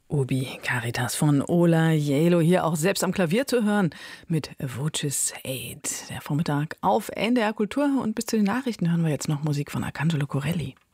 Ubi Caritas von Ola Gjeilo, hier auch selbst am Klavier zu hören mit Voces Aid. Der Vormittag auf NDR Kultur und bis zu den Nachrichten hören wir jetzt noch Musik von Arcangelo Corelli.